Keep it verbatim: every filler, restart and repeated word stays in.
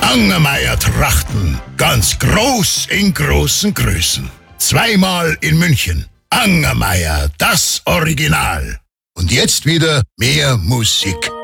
Angermeier Trachten. Ganz groß in großen Größen. Zweimal in München. Angermeier, das Original. Und jetzt wieder mehr Musik.